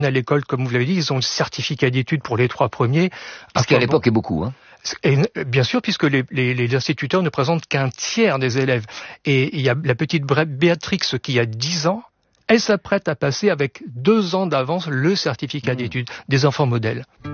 À l'école, comme vous l'avez dit, ils ont le certificat d'études pour les 3 premiers. Ce qui à l'époque est beaucoup, hein. Et bien sûr, puisque les instituteurs ne présentent qu'un tiers des élèves. Et il y a la petite Béatrix qui a 10 ans, elle s'apprête à passer avec 2 ans d'avance le certificat d'études des enfants modèles.